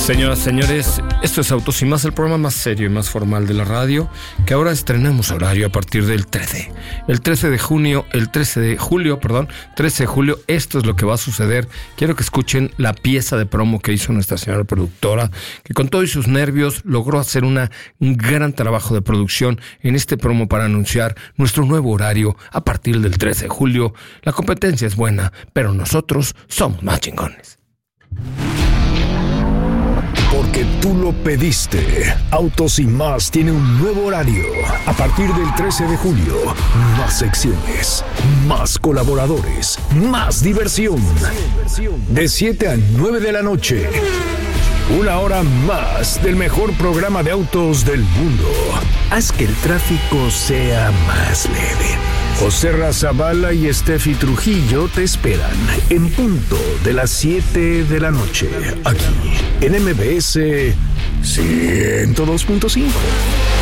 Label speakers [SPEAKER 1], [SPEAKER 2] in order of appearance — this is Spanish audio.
[SPEAKER 1] Señoras, señores, esto es Autos y Más, el programa más serio y más formal de la radio, que ahora estrenamos horario a partir del 13 de julio, esto es lo que va a suceder. Quiero que escuchen la pieza de promo que hizo nuestra señora productora, que con todos sus nervios logró hacer un gran trabajo de producción en este promo para anunciar nuestro nuevo horario a partir del 13 de julio. La competencia es buena, pero nosotros somos más chingones.
[SPEAKER 2] Porque tú lo pediste. Autos y Más tiene un nuevo horario. A partir del 13 de julio, más secciones, más colaboradores, más diversión. De 7 a 9 de la noche. Una hora más del mejor programa de autos del mundo. Haz que el tráfico sea más leve. José Razabala y Steffi Trujillo te esperan en punto de las 7 de la noche, aquí en MBS 102.5.